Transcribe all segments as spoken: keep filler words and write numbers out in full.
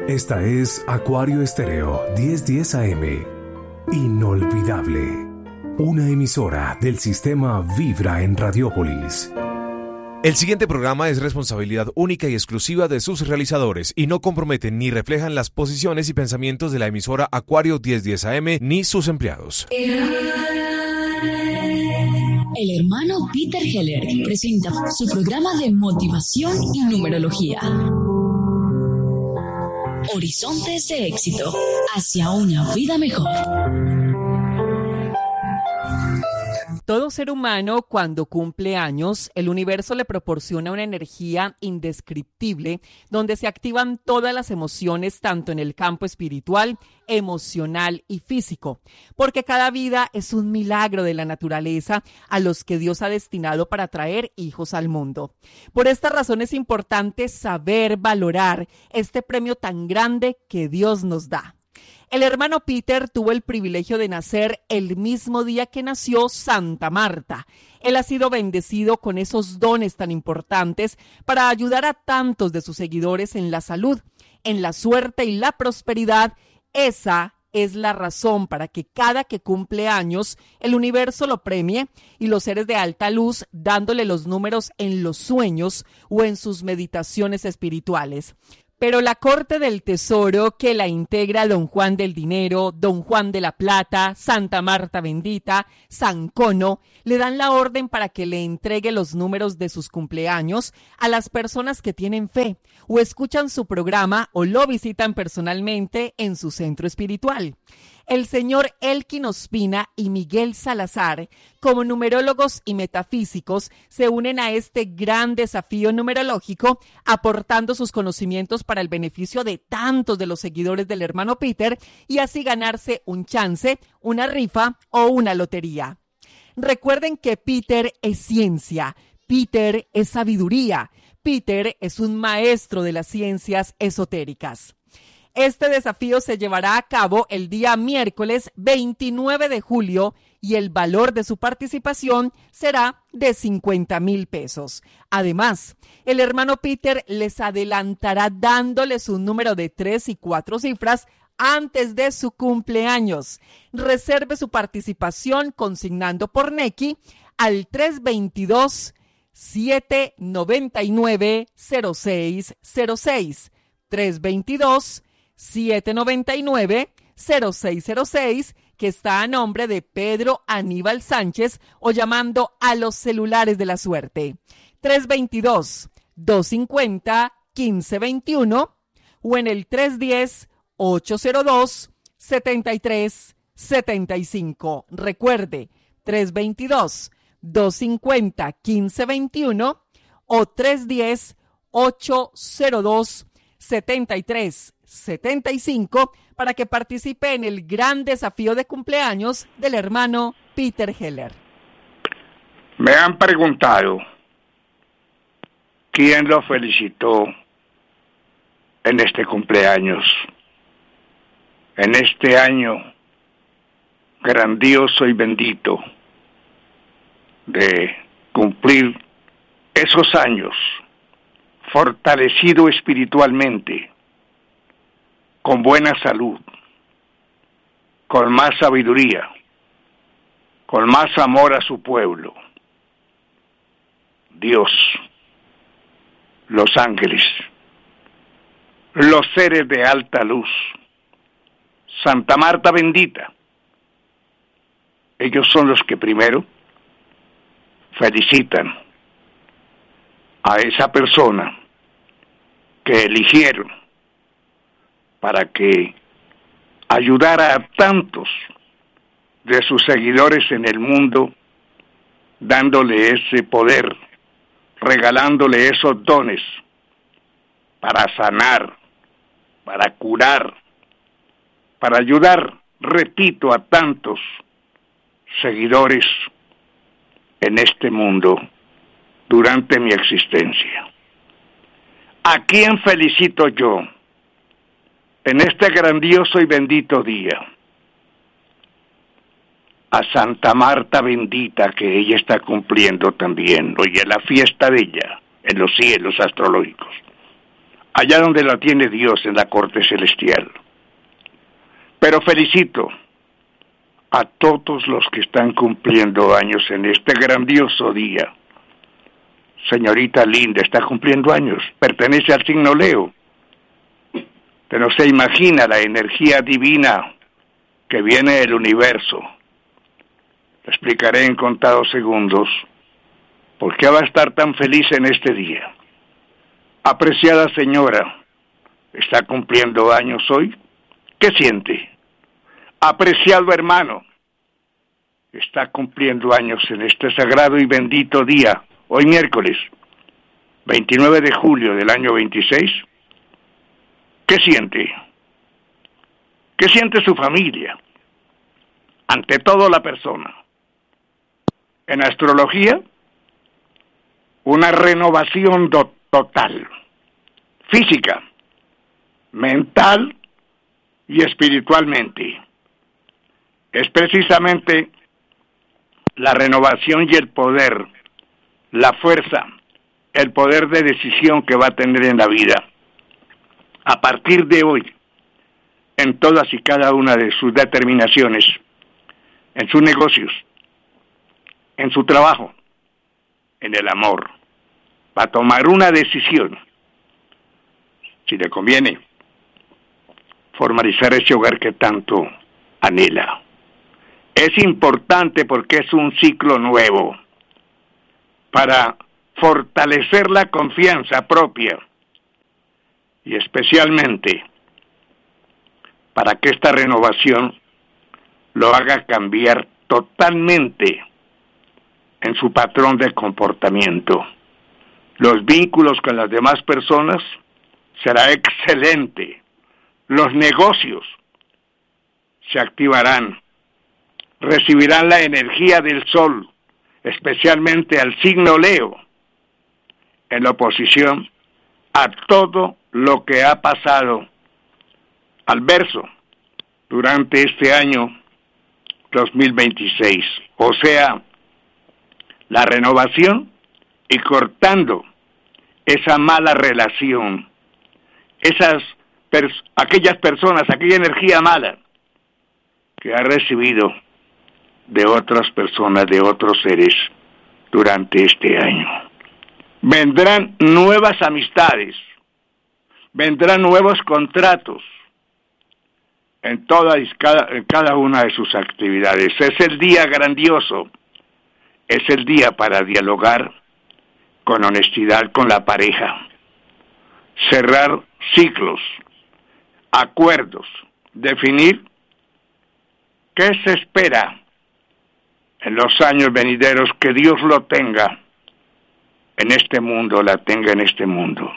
Esta es Acuario Estéreo diez diez A M. Inolvidable. Una emisora del sistema Vibra en Radiópolis. El siguiente programa es responsabilidad única y exclusiva de sus realizadores y no comprometen ni reflejan las posiciones y pensamientos de la emisora Acuario diez diez A M ni sus empleados. El hermano Peter Heller presenta su programa de motivación y numerología. Horizontes de éxito hacia una vida mejor. Todo ser humano, cuando cumple años, el universo le proporciona una energía indescriptible donde se activan todas las emociones, tanto en el campo espiritual, emocional y físico, porque cada vida es un milagro de la naturaleza a los que Dios ha destinado para traer hijos al mundo. Por esta razón es importante saber valorar este premio tan grande que Dios nos da. El hermano Peter tuvo el privilegio de nacer el mismo día que nació Santa Marta. Él ha sido bendecido con esos dones tan importantes para ayudar a tantos de sus seguidores en la salud, en la suerte y la prosperidad. Esa es la razón para que cada que cumple años el universo lo premie y los seres de alta luz dándole los números en los sueños o en sus meditaciones espirituales. Pero la corte del tesoro que la integra Don Juan del Dinero, Don Juan de la Plata, Santa Marta Bendita, San Cono, le dan la orden para que le entregue los números de sus cumpleaños a las personas que tienen fe o escuchan su programa o lo visitan personalmente en su centro espiritual. El señor Elkin Ospina y Miguel Salazar, como numerólogos y metafísicos, se unen a este gran desafío numerológico, aportando sus conocimientos para el beneficio de tantos de los seguidores del hermano Peter y así ganarse un chance, una rifa o una lotería. Recuerden que Peter es ciencia, Peter es sabiduría, Peter es un maestro de las ciencias esotéricas. Este desafío se llevará a cabo el día miércoles veintinueve de julio y el valor de su participación será de cincuenta mil pesos. Además, el hermano Peter les adelantará dándoles un número de tres y cuatro cifras antes de su cumpleaños. Reserve su participación consignando por Nequi al tres dos dos, siete nueve nueve, cero seis cero seis. tres dos dos, siete nueve nueve, cero seis cero seis, que está a nombre de Pedro Aníbal Sánchez, o llamando a los celulares de la suerte. tres dos dos, dos cinco cero, uno cinco dos uno o en el tres uno cero, ocho cero dos, siete tres siete cinco. Recuerde, tres dos dos, dos cinco cero, uno cinco dos uno o tres uno cero, ocho cero dos, siete tres setenta y cinco para que participe en el gran desafío de cumpleaños del hermano Peter Heller. Me han preguntado quién lo felicitó en este cumpleaños, en este año grandioso y bendito de cumplir esos años, fortalecido espiritualmente, con buena salud, con más sabiduría, con más amor a su pueblo. Dios, los ángeles, los seres de alta luz, Santa Marta Bendita, ellos son los que primero felicitan a esa persona que eligieron para que ayudara a tantos de sus seguidores en el mundo, dándole ese poder, regalándole esos dones para sanar, para curar, para ayudar, repito, a tantos seguidores en este mundo durante mi existencia. ¿A quién felicito yo en este grandioso y bendito día? A Santa Marta Bendita, que ella está cumpliendo también, hoy es la fiesta de ella, en los cielos astrológicos. allá donde la tiene Dios en la corte celestial. Pero felicito a todos los que están cumpliendo años en este grandioso día. Señorita Linda está cumpliendo años, pertenece al signo Leo. Pero se imagina la energía divina que viene del universo. Lo explicaré en contados segundos por qué va a estar tan feliz en este día. Apreciada señora, ¿está cumpliendo años hoy? ¿Qué siente? Apreciado hermano, ¿está cumpliendo años en este sagrado y bendito día, hoy miércoles, veintinueve de julio del año veintiséis? ¿Qué siente? ¿Qué siente su familia? Ante todo la persona. En astrología, una renovación do- total, física, mental y espiritualmente. Es precisamente la renovación y el poder, la fuerza, el poder de decisión que va a tener en la vida. A partir de hoy, en todas y cada una de sus determinaciones, en sus negocios, en su trabajo, en el amor, va a tomar una decisión, si le conviene, formalizar ese hogar que tanto anhela. Es importante porque es un ciclo nuevo para fortalecer la confianza propia y especialmente para que esta renovación lo haga cambiar totalmente en su patrón de comportamiento. Los vínculos con las demás personas será excelente. Los negocios se activarán, recibirán la energía del sol, especialmente al signo Leo, en oposición a todo lo que ha pasado al verso durante este año dos mil veintiséis, o sea, la renovación y cortando esa mala relación, esas pers- aquellas personas, aquella energía mala que ha recibido de otras personas, de otros seres durante este año. Vendrán nuevas amistades, vendrán nuevos contratos en toda y cada, en cada una de sus actividades. Es el día grandioso, es el día para dialogar con honestidad con la pareja, cerrar ciclos, acuerdos, definir qué se espera en los años venideros, que Dios lo tenga en este mundo, la tenga en este mundo.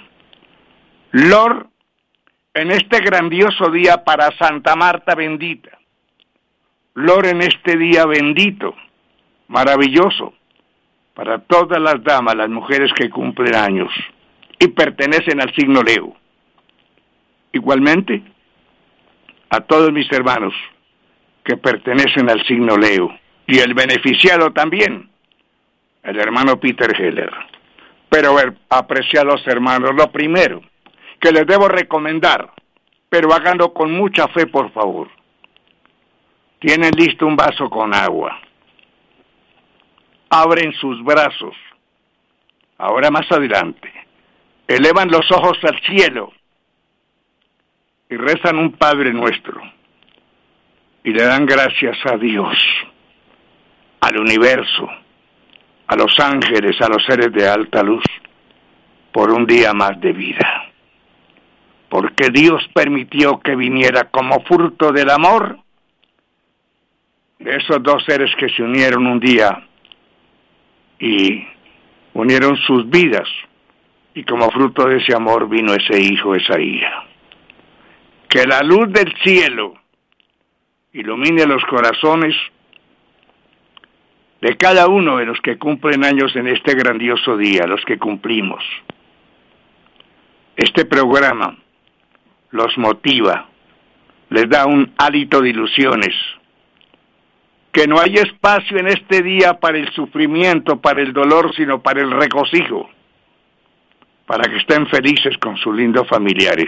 Lord, en este grandioso día para Santa Marta bendita, Lord, en este día bendito, maravilloso, para todas las damas, las mujeres que cumplen años y pertenecen al signo Leo. Igualmente, a todos mis hermanos que pertenecen al signo Leo, y el beneficiado también, el hermano Peter Heller. Pero, apreciados hermanos, lo primero que les debo recomendar, pero háganlo con mucha fe, por favor. Tienen listo un vaso con agua. Abren sus brazos. Ahora más adelante. Elevan los ojos al cielo y rezan un Padre Nuestro. Y le dan gracias a Dios, al universo, a los ángeles, a los seres de alta luz, por un día más de vida. Porque Dios permitió que viniera como fruto del amor de esos dos seres que se unieron un día y unieron sus vidas, y como fruto de ese amor vino ese hijo, esa hija. Que la luz del cielo ilumine los corazones de cada uno de los que cumplen años en este grandioso día, los que cumplimos. Este programa los motiva, les da un hálito de ilusiones, que no hay espacio en este día para el sufrimiento, para el dolor, sino para el regocijo, para que estén felices con sus lindos familiares.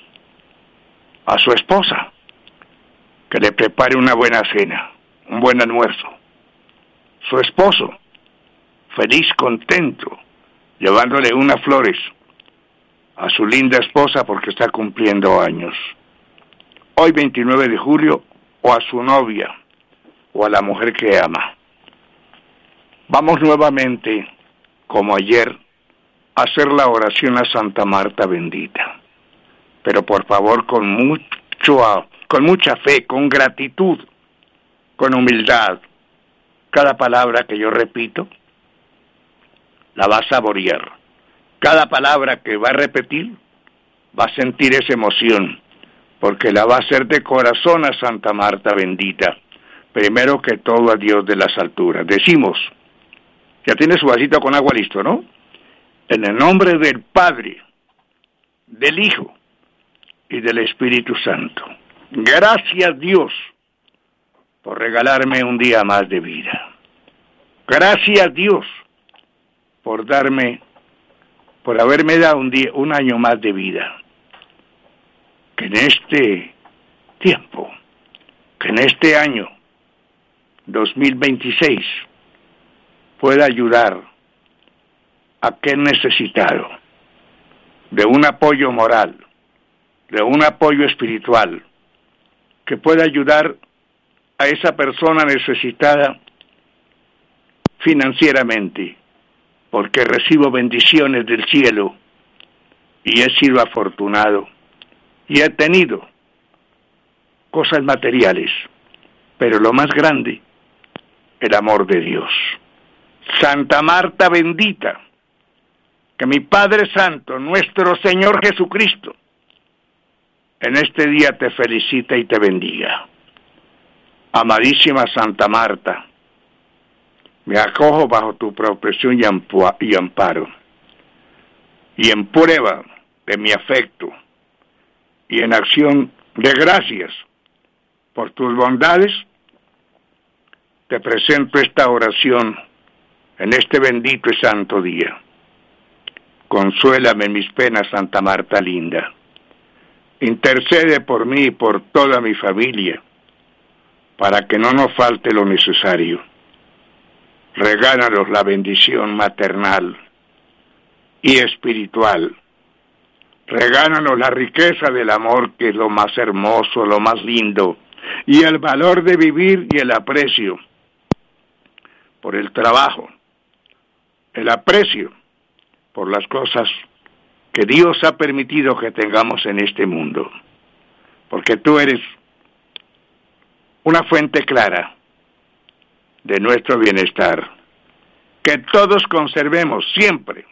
A su esposa, que le prepare una buena cena, un buen almuerzo. Su esposo, feliz, contento, llevándole unas flores a su linda esposa porque está cumpliendo años. Hoy veintinueve de julio, o a su novia, o a la mujer que ama. Vamos nuevamente, como ayer, a hacer la oración a Santa Marta bendita. Pero por favor, con mucho, con mucha fe, con gratitud, con humildad. Cada palabra que yo repito, la va a saborear. Cada palabra que va a repetir, va a sentir esa emoción, porque la va a hacer de corazón a Santa Marta bendita. Primero que todo a Dios de las alturas. Decimos, ya tiene su vasito con agua listo, ¿no? En el nombre del Padre, del Hijo y del Espíritu Santo. Gracias, Dios, por regalarme un día más de vida. Gracias, Dios, por darme, por haberme dado un día, un año más de vida. Que en este tiempo, que en este año dos mil veintiséis pueda ayudar a aquel necesitado de un apoyo moral, de un apoyo espiritual, que pueda ayudar a esa persona necesitada financieramente, porque recibo bendiciones del cielo y he sido afortunado y he tenido cosas materiales, pero lo más grande, el amor de Dios. Santa Marta bendita, que mi Padre Santo, nuestro Señor Jesucristo, en este día te felicita y te bendiga. Amadísima Santa Marta, me acojo bajo tu protección y amparo, y en prueba de mi afecto y en acción de gracias por tus bondades, te presento esta oración en este bendito y santo día. Consuélame en mis penas, Santa Marta linda. Intercede por mí y por toda mi familia, para que no nos falte lo necesario. Regálanos la bendición maternal y espiritual. Regálanos la riqueza del amor, que es lo más hermoso, lo más lindo, y el valor de vivir y el aprecio por el trabajo, el aprecio por las cosas que Dios ha permitido que tengamos en este mundo, porque tú eres una fuente clara de nuestro bienestar. Que todos conservemos siempre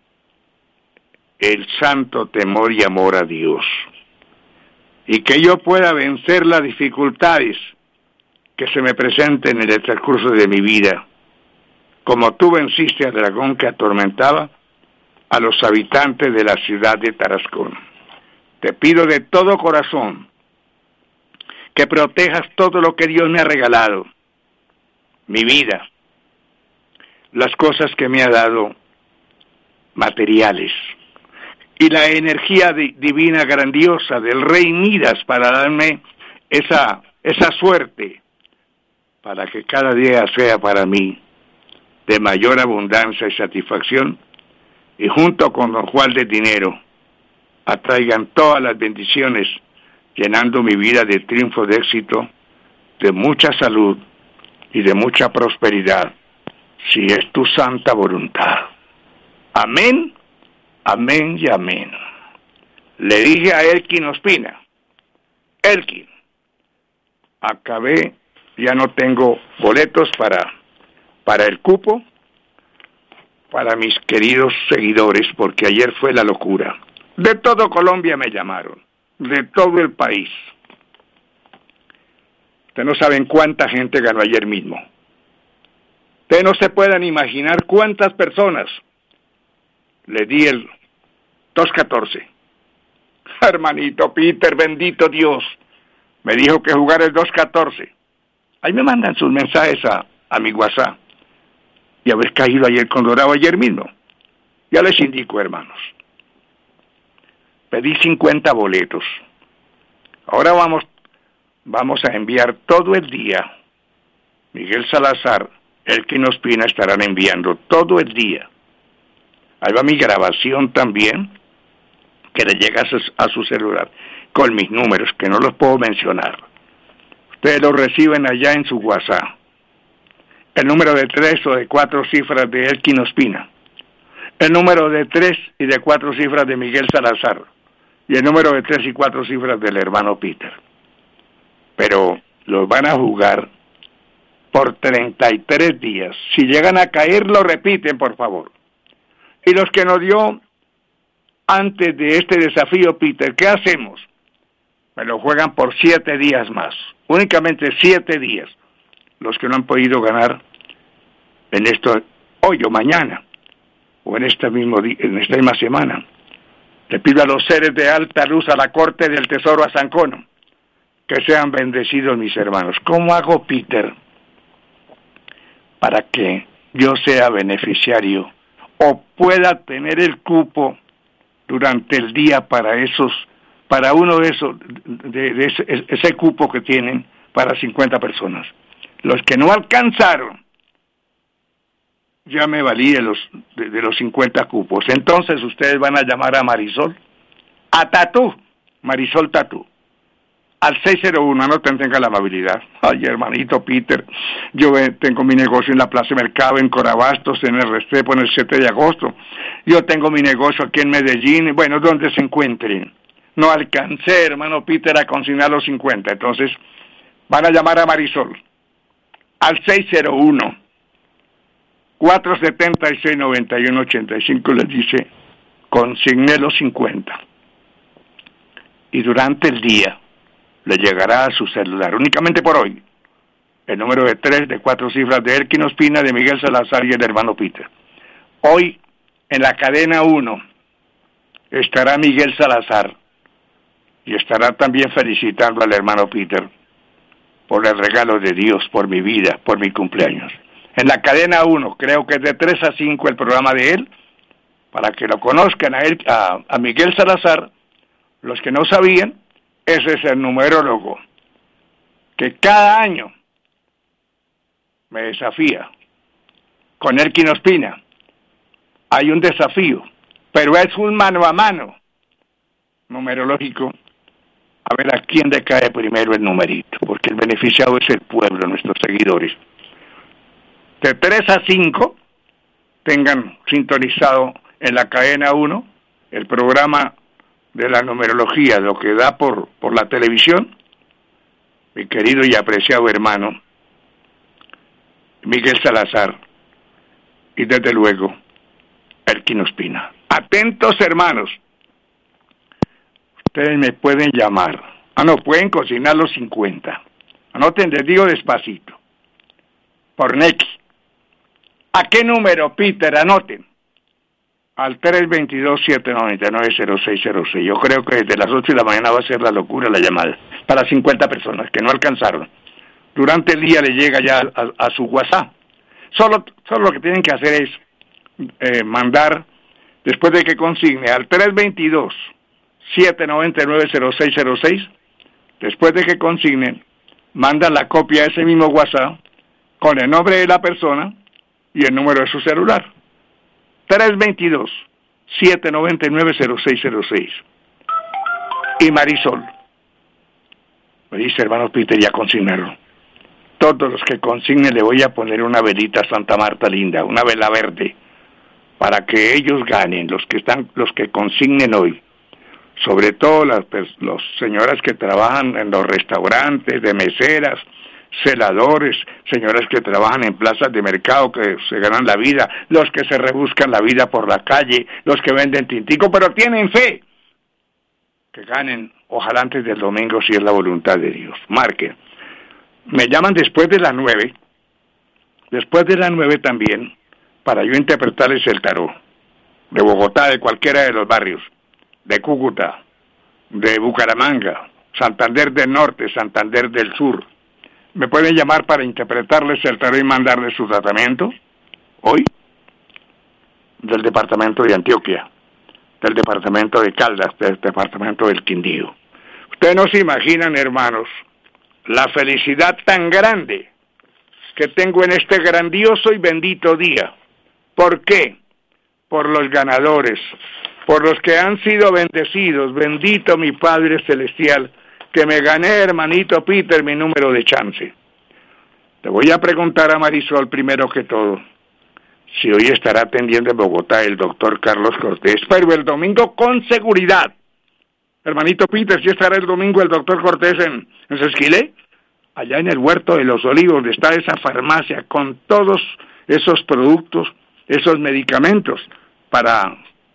el santo temor y amor a Dios, y que yo pueda vencer las dificultades que se me presenten en el transcurso de mi vida, como tú venciste al dragón que atormentaba a los habitantes de la ciudad de Tarascón. Te pido de todo corazón que protejas todo lo que Dios me ha regalado, mi vida, las cosas que me ha dado materiales, y la energía di- divina grandiosa del Rey Midas para darme esa, esa suerte, para que cada día sea para mí de mayor abundancia y satisfacción, y junto con don Juan del dinero atraigan todas las bendiciones, llenando mi vida de triunfo, de éxito, de mucha salud y de mucha prosperidad, si es tu santa voluntad. Amén, amén y amén. Le dije a Elkin Ospina, Elkin, acabé, ya no tengo boletos para, para el cupo, para mis queridos seguidores, porque ayer fue la locura. De todo Colombia me llamaron, de todo el país. Ustedes no saben cuánta gente ganó ayer mismo. Ustedes no se puedan imaginar cuántas personas le di el dos catorce. Hermanito Peter, bendito Dios, me dijo que jugar el dos catorce. Ahí me mandan sus mensajes a, a mi WhatsApp. Y haber caído ayer con Dorado ayer mismo. Ya les indico, hermanos. pedí cincuenta boletos. Ahora vamos, vamos a enviar todo el día. Miguel Salazar, Elkin Ospina estarán enviando todo el día. Ahí va mi grabación también, que le llega a su, a su celular, con mis números, que no los puedo mencionar. Ustedes los reciben allá en su WhatsApp. El número de tres o de cuatro cifras de Elkin Ospina. El número de tres y de cuatro cifras de Miguel Salazar. Y el número de tres y cuatro cifras del hermano Peter. Pero los van a jugar por treinta y tres días. Si llegan a caer, lo repiten, por favor. Y los que nos dio antes de este desafío, Peter, ¿qué hacemos? Me lo juegan por siete días más. Únicamente siete días. Los que no han podido ganar en esto hoy o mañana, o en este mismo día, en esta misma semana. Le pido a los seres de alta luz, a la corte del tesoro, a San Cono, que sean bendecidos mis hermanos. ¿Cómo hago, Peter, para que yo sea beneficiario o pueda tener el cupo durante el día para esos, para uno de esos, de, de ese, ese cupo que tienen para cincuenta personas? Los que no alcanzaron, ya me valí de los, de, de los cincuenta cupos. Entonces ustedes van a llamar a Marisol, a Tatú, Marisol Tatú, al seis cero uno, no tenga la amabilidad. Ay, hermanito Peter, yo eh, tengo mi negocio en la Plaza Mercado, en Corabastos, en el Restrepo, en el siete de agosto. Yo tengo mi negocio aquí en Medellín, bueno, donde se encuentren. No alcancé, hermano Peter, a consignar los cincuenta. Entonces, van a llamar a Marisol al seis cero uno, cuatro siete seis, nueve uno ocho cinco, les dice, consigné los cincuenta. Y durante el día le llegará a su celular, únicamente por hoy, el número de tres, de cuatro cifras de Elkin Ospina, de Miguel Salazar y el hermano Peter. Hoy, en la cadena uno, estará Miguel Salazar y estará también felicitando al hermano Peter por el regalo de Dios, por mi vida, por mi cumpleaños. En la cadena uno, creo que es de tres a cinco el programa de él, para que lo conozcan a él, a, a Miguel Salazar. Los que no sabían, ese es el numerólogo que cada año me desafía con Elkin Ospina. Hay un desafío, pero es un mano a mano numerológico. A ver a quién le cae primero el numerito, porque el beneficiado es el pueblo, nuestros seguidores. De tres a cinco, tengan sintonizado en la cadena uno el programa de la numerología, lo que da por, por la televisión, mi querido y apreciado hermano Miguel Salazar, y desde luego Elkin Ospina. Atentos, hermanos. Ustedes me pueden llamar. Ah, no, pueden consignar los cincuenta. Anoten, les digo despacito. Por Nequi. ¿A qué número, Peter? Anoten. Al tres dos dos, siete nueve nueve, cero seis cero seis. Yo creo que desde las ocho de la mañana va a ser la locura la llamada. Para cincuenta personas que no alcanzaron. Durante el día le llega ya a, a su WhatsApp. Solo, solo lo que tienen que hacer es eh, mandar, después de que consigne, al tres dos dos, siete nueve nueve, cero seis cero seis, después de que consignen, mandan la copia de ese mismo WhatsApp con el nombre de la persona y el número de su celular. tres dos dos, siete nueve nueve, cero seis cero seis. Y Marisol me dice, hermano Peter, ya consignaron. Todos los que consignen le voy a poner una velita Santa Marta linda, una vela verde, para que ellos ganen, los que están, los que consignen hoy. Sobre todo las, las señoras que trabajan en los restaurantes, de meseras, celadores, señoras que trabajan en plazas de mercado, que se ganan la vida, los que se rebuscan la vida por la calle, los que venden tintico, pero tienen fe, que ganen, ojalá antes del domingo, si es la voluntad de Dios. Marquen. Me llaman después de las nueve, después de las nueve también, para yo interpretarles el tarot, de Bogotá, de cualquiera de los barrios, de Cúcuta, de Bucaramanga, Santander del Norte, Santander del Sur. Me pueden llamar para interpretarles el tarot y mandarles su tratamiento, hoy, del departamento de Antioquia. del departamento de Caldas, del departamento del Quindío. Ustedes no se imaginan, hermanos, la felicidad tan grande que tengo en este grandioso y bendito día. ¿Por qué? Por los ganadores, por los que han sido bendecidos. Bendito mi Padre Celestial, que me gané, hermanito Peter, mi número de chance. Te voy a preguntar a Marisol primero que todo, si hoy estará atendiendo en Bogotá el doctor Carlos Cortés, pero el domingo con seguridad. Hermanito Peter, ¿sí estará el domingo el doctor Cortés en, en Sesquilé? Allá en el Huerto de los Olivos, donde está esa farmacia con todos esos productos, esos medicamentos para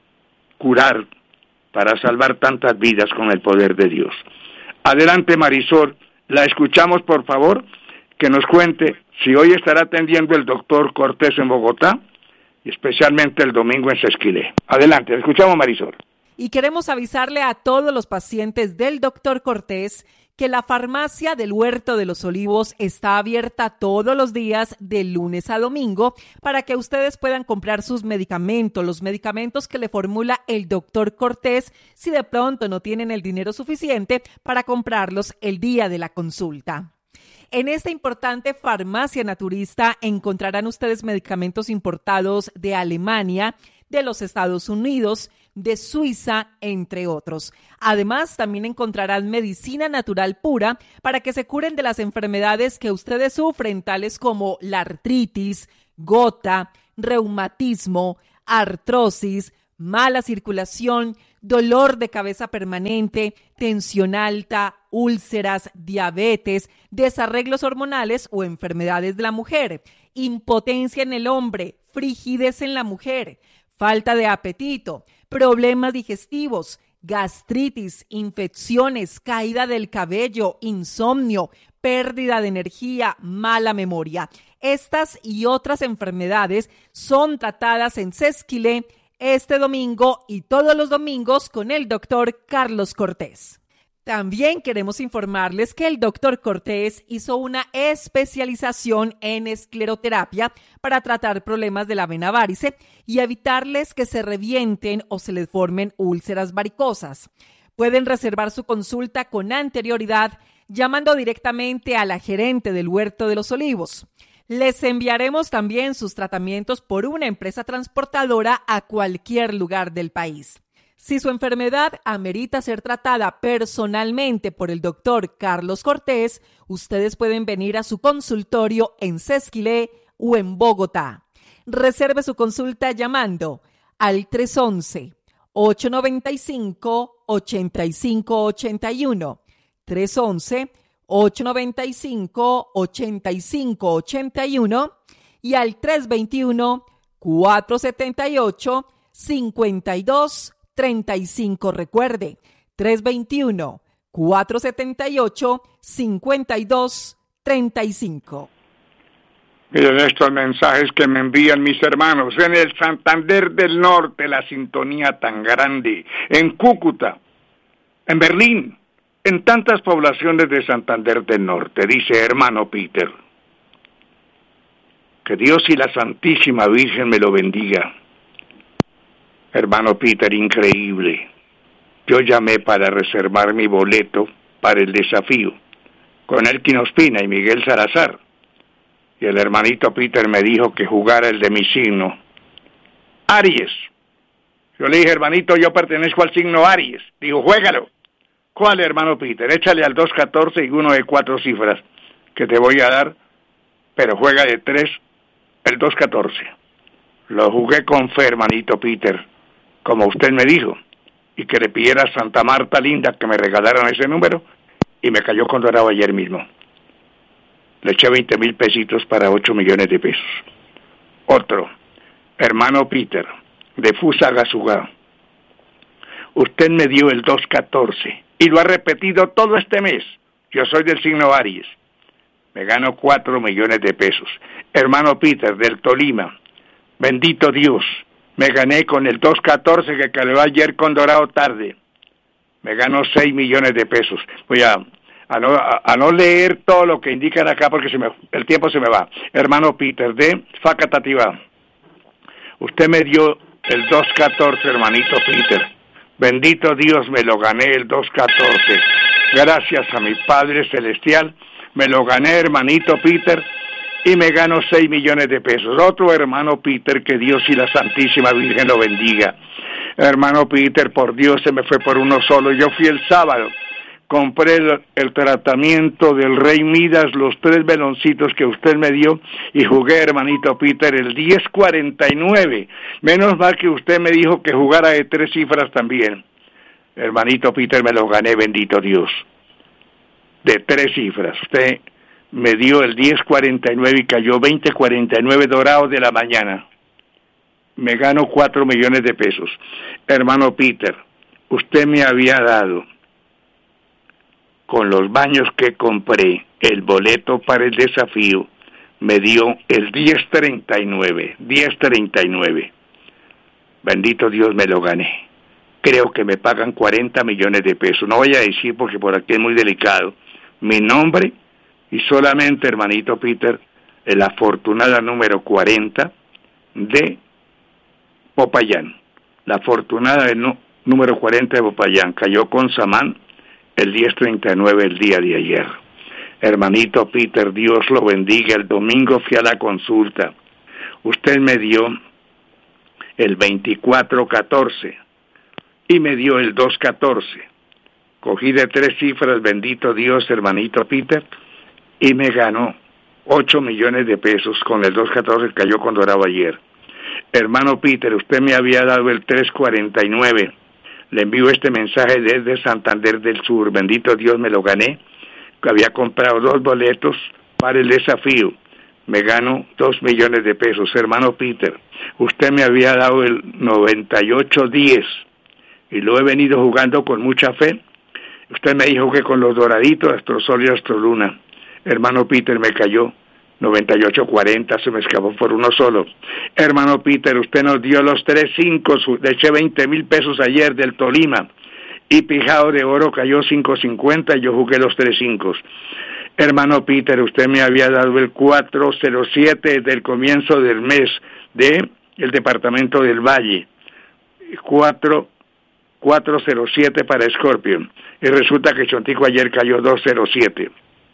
curar, para salvar tantas vidas con el poder de Dios. Adelante, Marisol, la escuchamos, por favor, que nos cuente si hoy estará atendiendo el doctor Cortés en Bogotá y especialmente el domingo en Sesquilé. Adelante, la escuchamos, Marisol. Y queremos avisarle a todos los pacientes del doctor Cortés que la farmacia del Huerto de los Olivos está abierta todos los días de lunes a domingo para que ustedes puedan comprar sus medicamentos, los medicamentos que le formula el doctor Cortés, si de pronto no tienen el dinero suficiente para comprarlos el día de la consulta. En esta importante farmacia naturista encontrarán ustedes medicamentos importados de Alemania, de los Estados Unidos, de Suiza, entre otros. Además, también encontrarán medicina natural pura para que se curen de las enfermedades que ustedes sufren, tales como la artritis, gota, reumatismo, artrosis, mala circulación, dolor de cabeza permanente, tensión alta, úlceras, diabetes, desarreglos hormonales o enfermedades de la mujer, impotencia en el hombre, frigidez en la mujer, falta de apetito, problemas digestivos, gastritis, infecciones, caída del cabello, insomnio, pérdida de energía, mala memoria. Estas y otras enfermedades son tratadas en Sesquilé este domingo y todos los domingos con el doctor Carlos Cortés. También queremos informarles que el doctor Cortés hizo una especialización en escleroterapia para tratar problemas de la vena varice y evitarles que se revienten o se les formen úlceras varicosas. Pueden reservar su consulta con anterioridad llamando directamente a la gerente del Huerto de los Olivos. Les enviaremos también sus tratamientos por una empresa transportadora a cualquier lugar del país. Si su enfermedad amerita ser tratada personalmente por el doctor Carlos Cortés, ustedes pueden venir a su consultorio en Sesquilé o en Bogotá. Reserve su consulta llamando al tres once, ocho noventa y cinco, ochenta y cinco ochenta y uno, tres once, ocho noventa y cinco, ochenta y cinco ochenta y uno y al tres veintiuno, cuatrocientos setenta y ocho, cincuenta y dos treinta y cinco. Recuerde, tres veintiuno, cuatrocientos setenta y ocho, cincuenta y dos treinta y cinco. Miren estos mensajes que me envían mis hermanos. En el Santander del Norte, la sintonía tan grande. En Cúcuta, en Berlín, en tantas poblaciones de Santander del Norte. Dice, hermano Peter, que Dios y la Santísima Virgen me lo bendiga. Hermano Peter, increíble. Yo llamé para reservar mi boleto para el desafío con Elkin Ospina y Miguel Salazar. Y el hermanito Peter me dijo que jugara el de mi signo, Aries. Yo le dije, hermanito, yo pertenezco al signo Aries. Dijo, juégalo. ¿Cuál, hermano Peter? Échale al dos catorce y uno de cuatro cifras que te voy a dar, pero juega de tres el dos catorce. Lo jugué con fe, hermanito Peter, como usted me dijo, y que le pidiera a Santa Marta Linda que me regalaran ese número, y me cayó con dorado ayer mismo. Le eché veinte mil pesitos para ocho millones de pesos. Otro, hermano Peter, de Fusagasugá. Usted me dio el dos catorce y lo ha repetido todo este mes. Yo soy del signo Aries. Me gano cuatro millones de pesos. Hermano Peter, del Tolima. Bendito Dios. Me gané con el dos catorce que cayó ayer con dorado tarde. Me gano seis millones de pesos. Voy a... A no, a, a no leer todo lo que indican acá porque se me, el tiempo se me va. Hermano Peter, de Facatativá. Usted me dio el dos catorce, hermanito Peter. Bendito Dios, me lo gané el dos catorce. Gracias a mi Padre Celestial, me lo gané, hermanito Peter, y me gano seis millones de pesos. Otro hermano Peter, que Dios y la Santísima Virgen lo bendiga. Hermano Peter, por Dios, se me fue por uno solo. Yo fui el sábado, compré el, el tratamiento del Rey Midas, los tres veloncitos que usted me dio, y jugué, hermanito Peter, el diez cuarenta y nueve. Menos mal que usted me dijo que jugara de tres cifras también. Hermanito Peter, me lo gané, bendito Dios. De tres cifras. Usted me dio el diez cuarenta y nueve y cayó veinte cuarenta y nueve dorado de la mañana. Me gano cuatro millones de pesos. Hermano Peter, usted me había dado, con los baños que compré, el boleto para el desafío, me dio el diez treinta y nueve. diez treinta y nueve. Bendito Dios, me lo gané. Creo que me pagan cuarenta millones de pesos. No voy a decir porque por aquí es muy delicado mi nombre, y solamente, hermanito Peter, la afortunada número cuarenta de Popayán. La afortunada de no, número cuarenta de Popayán cayó con Samán el diez treinta y nueve el día de ayer. Hermanito Peter, Dios lo bendiga. El domingo fui a la consulta. Usted me dio el veinticuatro catorce y me dio el dos catorce. Cogí de tres cifras, bendito Dios, hermanito Peter, y me ganó ocho millones de pesos con el dos catorce que cayó con dorado ayer. Hermano Peter, usted me había dado el tres cuarenta y nueve. Le envío este mensaje desde Santander del Sur. Bendito Dios, me lo gané. Había comprado dos boletos para el desafío. Me gano dos millones de pesos. Hermano Peter, usted me había dado el noventa y ocho diez y lo he venido jugando con mucha fe. Usted me dijo que con los doraditos, Astrosol y Astroluna. Hermano Peter, me cayó noventa y ocho cuarenta, se me escapó por uno solo. Hermano Peter, usted nos dio los tres cinco, le eché veinte mil pesos ayer del Tolima, y Pijado de Oro cayó cinco cincuenta, y yo jugué los tres cinco. Hermano Peter, usted me había dado el cuatro cero siete del comienzo del mes de el departamento del Valle, cuatro cero siete para Scorpion, y resulta que Chontico ayer cayó dos cero siete.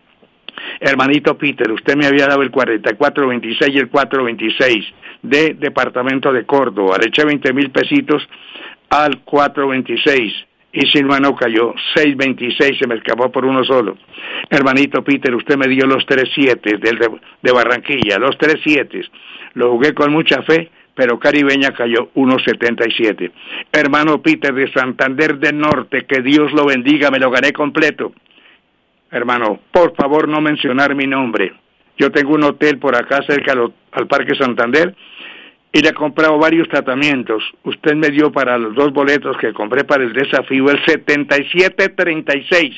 Hermanito Peter, usted me había dado el cuarenta y cuatro veintiséis y el cuatro veintiséis de departamento de Córdoba. Le eché veinte mil pesitos al cuatro veintiséis y Silvano cayó seis veintiséis, se me escapó por uno solo. Hermanito Peter, usted me dio los tres siete del de, de Barranquilla, los tres siete. Lo jugué con mucha fe, pero Caribeña cayó uno setenta y siete. Hermano Peter de Santander del Norte, que Dios lo bendiga, me lo gané completo. Hermano, por favor no mencionar mi nombre. Yo tengo un hotel por acá cerca al, al Parque Santander y le he comprado varios tratamientos. Usted me dio para los dos boletos que compré para el desafío el setenta y siete treinta y seis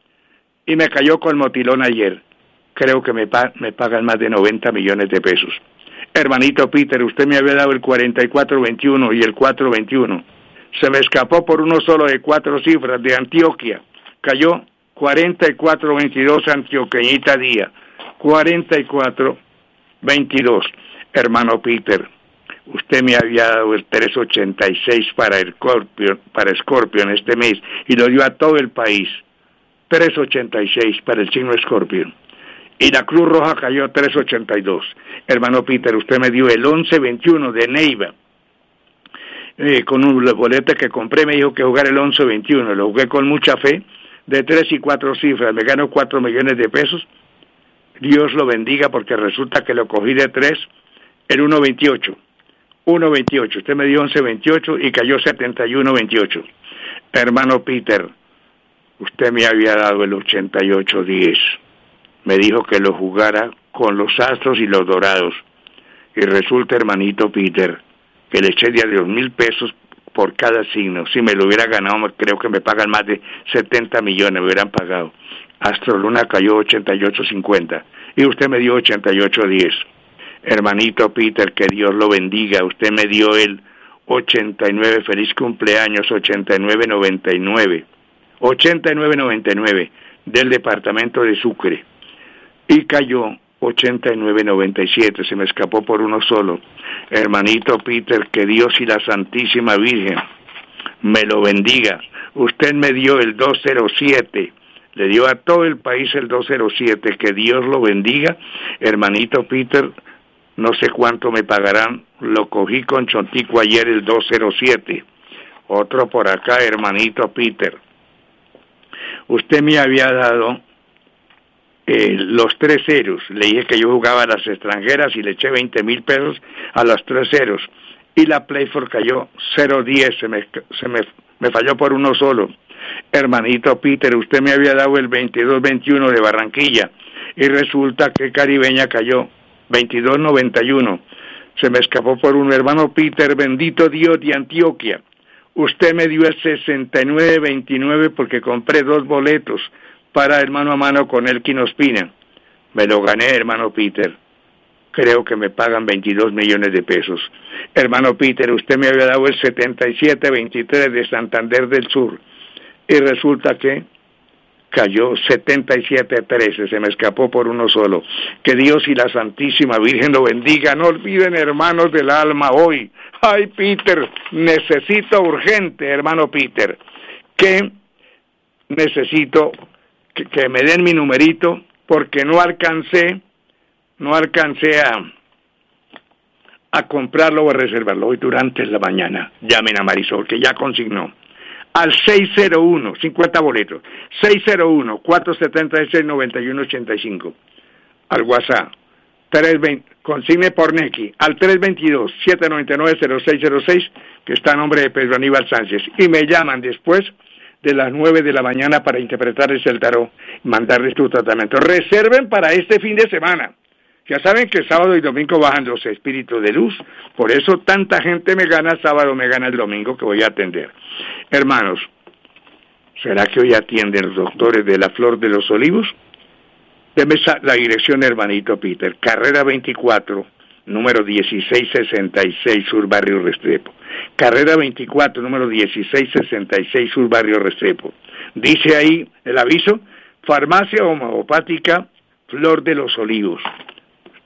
y me cayó con motilón ayer. Creo que me, pa- me pagan más de noventa millones de pesos. Hermanito Peter, usted me había dado el cuarenta y cuatro veintiuno y el cuatro veintiuno. Se me escapó por uno solo de cuatro cifras de Antioquia. Cayó cuarenta y cuatro veintidós Antioqueñita Día, cuarenta y cuatro veintidós. Hermano Peter, usted me había dado el tres ochenta y seis para el Scorpion, para Scorpion este mes, y lo dio a todo el país. tres ochenta y seis para el signo Scorpion. Y la Cruz Roja cayó a tres ochenta y dos. Hermano Peter, usted me dio el once veintiuno de Neiva. Eh, con un boleto que compré me dijo que jugar el once veintiuno. Lo jugué con mucha fe, de tres y cuatro cifras, me gano cuatro millones de pesos. Dios lo bendiga, porque resulta que lo cogí de tres, el uno veintiocho. uno veintiocho, usted me dio once veintiocho y cayó setenta y uno veintiocho. Hermano Peter, usted me había dado el ochenta y ocho diez. Me dijo que lo jugara con los astros y los dorados. Y resulta, hermanito Peter, que le eché de a dos mil pesos por cada signo. Si me lo hubiera ganado, creo que me pagan más de setenta millones, me hubieran pagado. Astroluna cayó ochenta y ocho cincuenta y usted me dio ochenta y ocho diez. Hermanito Peter, que Dios lo bendiga, usted me dio el ochenta y nueve, feliz cumpleaños, ochenta y nueve noventa y nueve. ochenta y nueve noventa y nueve del departamento de Sucre. Y cayó ochenta y nueve noventa y siete, se me escapó por uno solo. Hermanito Peter, que Dios y la Santísima Virgen me lo bendiga. Usted me dio el dos cero siete, le dio a todo el país el dos cero siete, que Dios lo bendiga. Hermanito Peter, no sé cuánto me pagarán, lo cogí con Chontico ayer el dos cero siete. Otro por acá, hermanito Peter. Usted me había dado eh, los tres ceros, le dije que yo jugaba a las extranjeras y le eché veinte mil pesos a los tres ceros. Y la Playford cayó cero diez, se me, se me, me falló por uno solo. Hermanito Peter, usted me había dado el veintidós veintiuno de Barranquilla y resulta que Caribeña cayó veintidós noventa y uno. Se me escapó por uno. Hermano Peter, bendito Dios de Antioquia. Usted me dio el sesenta y nueve veintinueve porque compré dos boletos para hermano a mano con Elkin Ospina. Me lo gané, hermano Peter. Creo que me pagan veintidós millones de pesos. Hermano Peter, usted me había dado el setenta y siete veintitrés de Santander del Sur y resulta que cayó setenta y siete trece, se me escapó por uno solo. Que Dios y la Santísima Virgen lo bendiga. No olviden, hermanos del alma, hoy. Ay, Peter, necesito urgente, hermano Peter, que necesito que, que me den mi numerito porque no alcancé No alcancé a, a comprarlo o a reservarlo hoy durante la mañana. Llamen a Marisol, que ya consignó. Al seis cero uno, cincuenta boletos. seis cero uno, cuatro siete seis, nueve uno ocho cinco. Al WhatsApp. trescientos veinte, consigne por Nequi. Al tres dos dos, siete nueve nueve, cero seis cero seis, que está a nombre de Pedro Aníbal Sánchez. Y me llaman después de las nueve de la mañana para interpretarles el tarot y mandarles tu tratamiento. Reserven para este fin de semana. Ya saben que sábado y domingo bajan los espíritus de luz, por eso tanta gente me gana sábado, me gana el domingo que voy a atender. Hermanos, ¿será que hoy atienden los doctores de la Flor de los Olivos? Deme la dirección, hermanito Peter, carrera veinticuatro, número dieciséis sesenta y seis, Sur Barrio Restrepo. Carrera veinticuatro, número dieciséis sesenta y seis, Sur Barrio Restrepo. Dice ahí el aviso, farmacia homeopática Flor de los Olivos.